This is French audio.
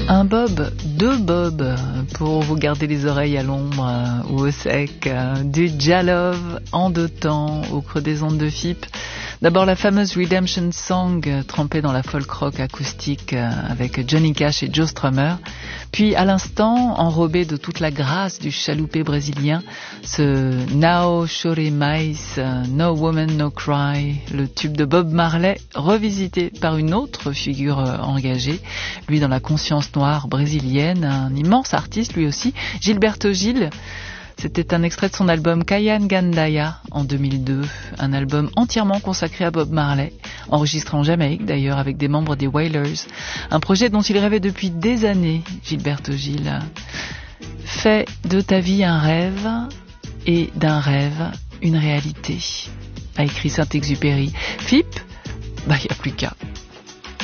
Un bob, deux bobs pour vous garder les oreilles à l'ombre ou au sec. Du Jalove en deux temps au creux des ondes de FIP. D'abord la fameuse Redemption Song trempée dans la folk rock acoustique avec Johnny Cash et Joe Strummer. Puis à l'instant, enrobé de toute la grâce du chaloupé brésilien, ce Now Chore Mais, No Woman No Cry, le tube de Bob Marley revisité par une autre figure engagée, lui dans la conscience noire brésilienne, un immense artiste lui aussi, Gilberto Gil. C'était un extrait de son album Kayan Gandaya en 2002, un album entièrement consacré à Bob Marley, enregistré en Jamaïque d'ailleurs avec des membres des Wailers, un projet dont il rêvait depuis des années, Gilberto Gil. Fais de ta vie un rêve et d'un rêve une réalité, a écrit Saint-Exupéry. FIP, y a plus qu'à.